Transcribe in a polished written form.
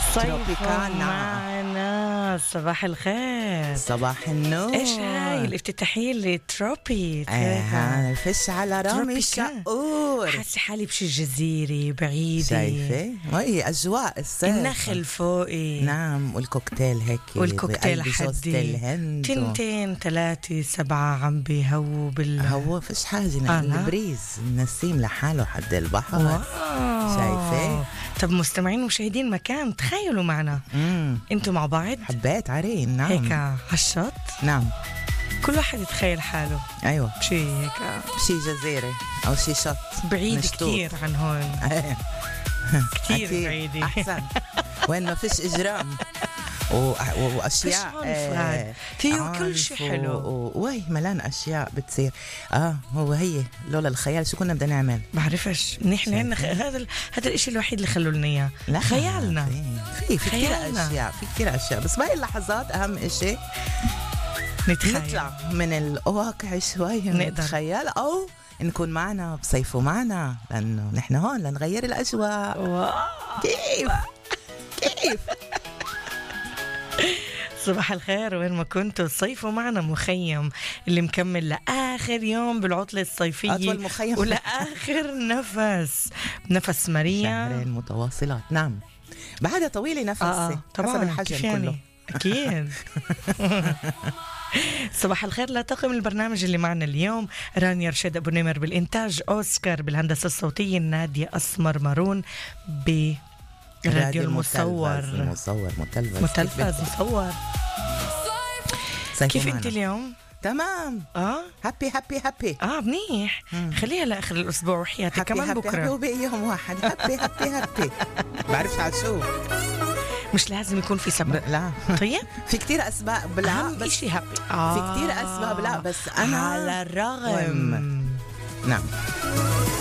تروبيكانا. معنا صباح الخير. صباح النور. ايش هاي الافتتاحية اللي تروبي فش على رامي الشقور. حاسة حالي بشي جزيرة بعيدة. شايفة وهي أجواء الصيف، النخل فوقي. نعم، والكوكتيل هيك، والكوكتيل حدي تنتين 3 7 عم بيهووا هو فيش حاجة البريز النسيم لحاله حد البحر. شايفة؟ طب مستمعين ومشاهدين مكان تخيلوا معنا انتوا مع بعض حبيت عرين. نعم هيك عالشط. نعم كل واحد يتخيل حاله أيوة بشي هيك، بشي جزيرة أو شي شط بعيد كتير عن هون. كتير بعيدة أحسن. وين ما فيش إجرام وأشياء فيه كل شيء حلو وهي ملان أشياء بتصير. هو هي لولا الخيال شو كنا بدنا نعمل؟ بعرفش نحن هذا الاشي الوحيد اللي خلوا لنا اياه خيالنا. في كثير أشياء بس بهاي اللحظات أهم إشي نطلع من الواقع شوي، نتخيل أو نكون معنا بصيفوا معنا، لأنه نحن هون لنغير الأجواء. كيف صباح الخير وين ما كنتوا. صيفوا معنا مخيم اللي مكمل لآخر يوم بالعطلة الصيفية، أطول مخيم ولآخر نفس ماريا، شهرين متواصلات. نعم بعدها طويلة نفسي حسب الحجم يعني. كله أكيد. صباح الخير. لا طاقم البرنامج اللي معنا اليوم رانيا رشاد أبو نمر بالإنتاج، أوسكار بالهندسة الصوتية، نادية أسمر مارون راديو المصور متلفز مصور. كيف انت اليوم؟ تمام. هابي منيح. خليها لآخر الأسبوع وحياتي كمان بكرة. هو بيوم واحد هابي بعرفش على شو، مش لازم يكون في سبب. لا طيب في كتير أسباب. لا بس إشي هابي. في كتير أسباب. لا بس أنا على الرغم نعم